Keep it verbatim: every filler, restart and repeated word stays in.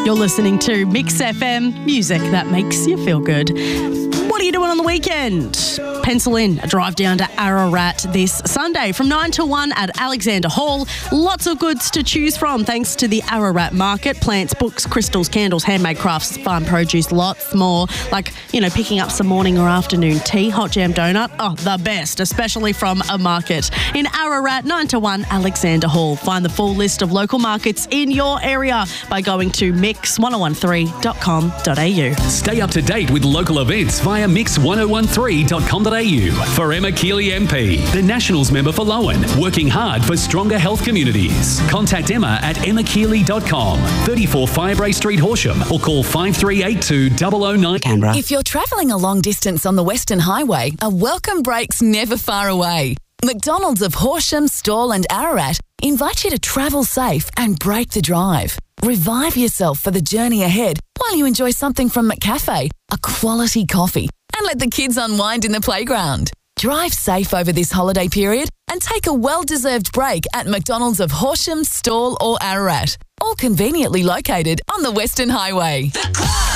You're listening to Mix F M, music that makes you feel good. What are you doing on the weekend? Pencil in a drive down to Ararat this Sunday from nine till one at Alexander Hall. Lots of goods to choose from thanks to the Ararat Market. Plants, books, crystals, candles, handmade crafts, farm produce, lots more. Like, you know, picking up some morning or afternoon tea, hot jam donut. Oh, the best, especially from a market. In Ararat, nine to one, Alexander Hall. Find the full list of local markets in your area by going to mix ten thirteen dot com dot a u. Stay up to date with local events via mix ten thirteen dot com dot a u. For Emma Keeley M P, the Nationals member for Lowen, working hard for stronger health communities. Contact Emma at emma keeley dot com, thirty-four Firebrae Street, Horsham, or call five three eight two zero zero nine Canberra. If you're travelling a long distance on the Western Highway, a welcome break's never far away. McDonald's of Horsham, Stawell and Ararat invite you to travel safe and break the drive. Revive yourself for the journey ahead while you enjoy something from McCafe, a quality coffee, and let the kids unwind in the playground. Drive safe over this holiday period and take a well-deserved break at McDonald's of Horsham, Stawell or Ararat, all conveniently located on the Western Highway. The Club!